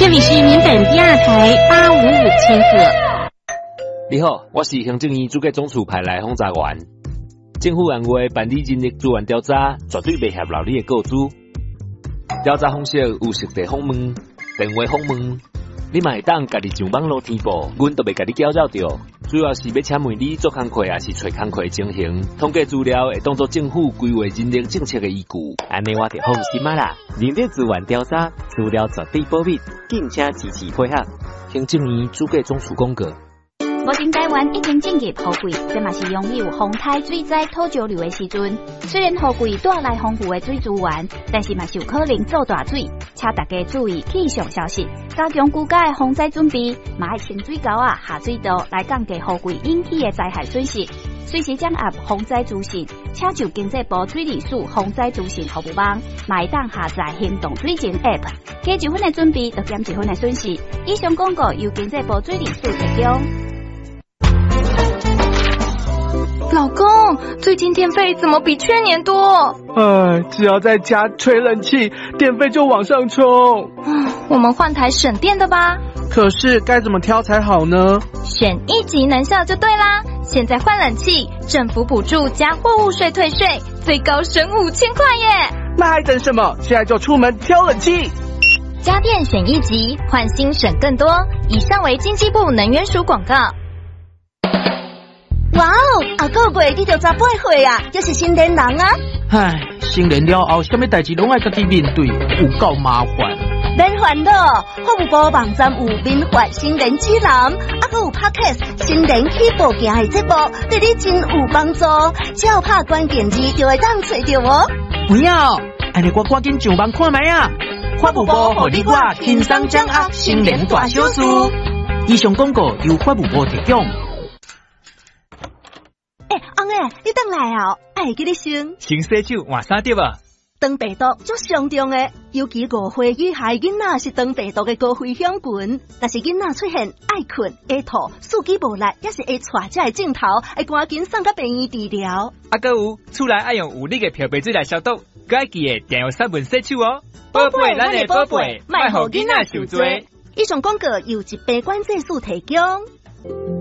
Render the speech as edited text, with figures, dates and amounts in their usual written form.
这里是民本第二台855千赫。 你好，我是行政院主计总处派来轰炸员。政府按话办理人力资源调查，绝对袂合劳你的告知。调查方式有实地访问、电话访问，你嘛会当家己上网络填报，阮都袂家己搅扰着。主要是要请问你做工课，也是找工课情形，统计资料会当作政府规划人力政策的依据。 安尼我就放心啊啦！人力资源调查资料绝对保密，敬请支持配合。 行政院主计总处公告。 目前台湾已经进入雨季，这嘛是拥有风台水灾土石流的时阵。虽然雨季带来丰富的水资源，但是嘛是有可能造大水，请大家注意气象消息，加强居家的防灾准备，嘛爱清水沟下水道来降低雨季引起的灾害损失。随时掌握防灾资讯，请就经济部水利署防灾资讯服务网，嘛会当下载行动水情 App， 加1分的准备，就减1分的损失。以上广告由经济部水利署提供。 老公，最近电费怎么比去年多？ 只要在家吹冷气，电费就往上冲。 我们换台省电的吧。 可是该怎么挑才好呢？ 选一级能效就对啦。现在换冷气，政府补助加货物税退税，最高省5000块耶！ 那还等什么？现在就出门挑冷气。 家电选一级，换新省更多。以上为经济部能源署广告。 哇哦，下个月你就18岁啊，就是成年人啊！ 唉，成年了后，什么代志拢爱家己面对，有够麻烦。 免烦恼，服务部网站有免费成年指南，还有 Podcast 成年起步行的节目，对你真有帮助。只要拍关键字就会当找到哦。 不要，安尼我赶紧上网看卖啊！法务部互你我轻松掌握成年大小事。以上广告由法务部提供。 翁诶，你等来哦，爱给你先。 先洗手，换衫对吧？ 肠病毒足严重诶，尤其5岁以下囡仔是肠病毒的高危险群。若是囡仔出现爱困、会吐、四肢无力，也是会带这个镜头，会赶紧送到病院治疗。 还有，厝内爱用有力的漂白水来消毒，佮爱记得定用3分洗手哦。宝贝，咱的宝贝，莫互囡仔受罪。 以上广告由疾病管制署提供。